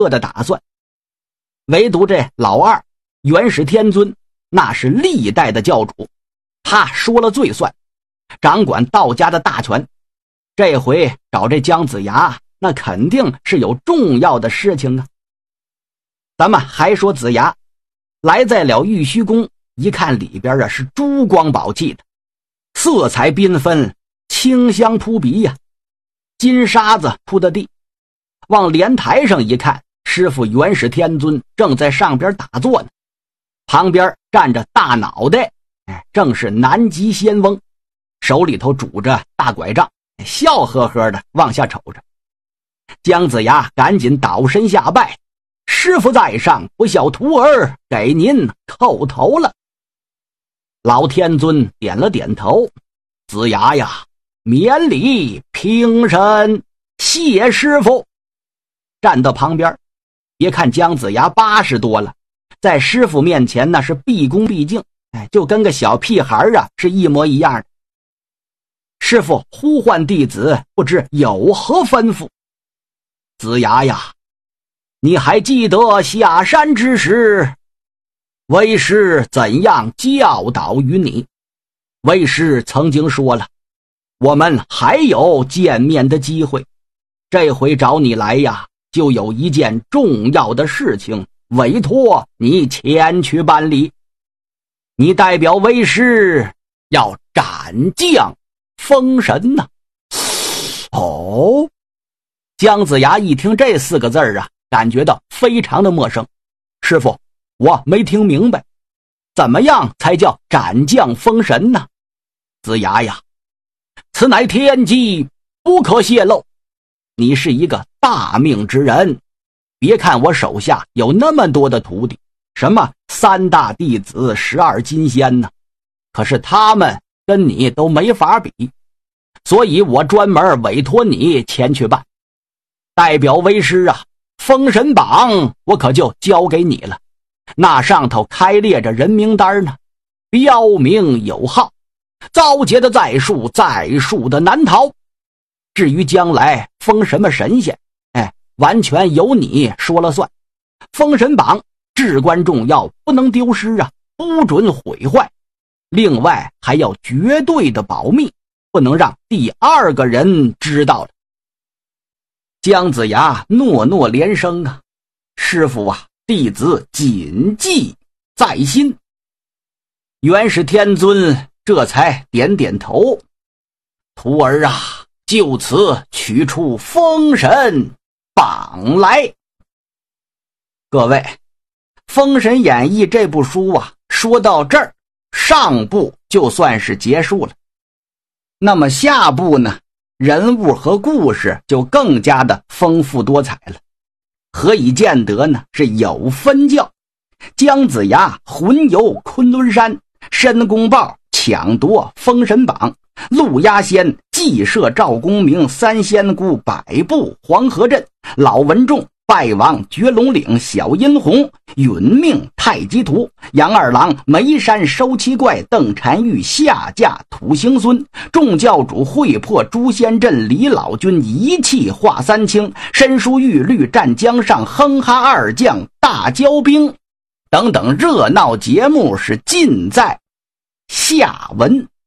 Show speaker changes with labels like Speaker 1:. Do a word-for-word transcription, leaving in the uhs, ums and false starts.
Speaker 1: 恶的打算。唯独这老二元始天尊，那是历代的教主，他说了最算，掌管道家的大权。这回找这姜子牙，那肯定是有重要的事情啊。咱们还说子牙来在了玉虚宫，一看里边啊是珠光宝气的，色彩缤纷，清香扑鼻呀、啊，金沙子铺的地。往莲台上一看，师傅元始天尊正在上边打坐呢，旁边站着大脑袋，哎，正是南极仙翁，手里头拄着大拐杖，笑呵呵的往下瞅着。姜子牙赶紧倒身下拜，师傅在上，不孝徒儿给您叩头了。老天尊点了点头，子牙呀，免礼平身，谢师傅。站到旁边，别看姜子牙八十多了，在师傅面前那是毕恭毕敬，哎，就跟个小屁孩啊是一模一样的。师傅呼唤弟子，不知有何吩咐？子牙呀，你还记得下山之时，为师怎样教导于你？为师曾经说了，我们还有见面的机会。这回找你来呀，就有一件重要的事情委托你前去办理。你代表为师要斩将封神呐、啊！哦，姜子牙一听这四个字啊，感觉到非常的陌生。师傅，我没听明白，怎么样才叫斩将封神呢？子牙呀，此乃天机，不可泄露。你是一个大命之人，别看我手下有那么多的徒弟，什么三大弟子、十二金仙呢，可是他们跟你都没法比，所以我专门委托你前去办。代表为师啊，封神榜我可就交给你了，那上头开列着人名单呢，标明有号，遭劫的在数，在数的难逃。至于将来封什么神仙，哎，完全由你说了算。封神榜至关重要，不能丢失啊，不准毁坏。另外还要绝对的保密，不能让第二个人知道了。姜子牙诺诺连声啊，师父啊，弟子谨记在心。元始天尊这才点点头，徒儿啊，就此取出封神榜来。各位，封神演义这部书啊，说到这儿，上部就算是结束了。那么下部呢，人物和故事就更加的丰富多彩了。何以见得呢？是有分教。姜子牙魂游昆仑山，申公豹抢夺封神榜，陆压仙祭设赵公明三仙姑百步黄河阵，老文仲败亡绝龙岭小阴红，殒命太极图，杨二郎眉山收七怪，邓婵玉下嫁土行孙，众教主会破诛仙阵，李老君一气化三清，申叔玉律战江上，哼哈二将大交兵等等热闹节目是尽在下文。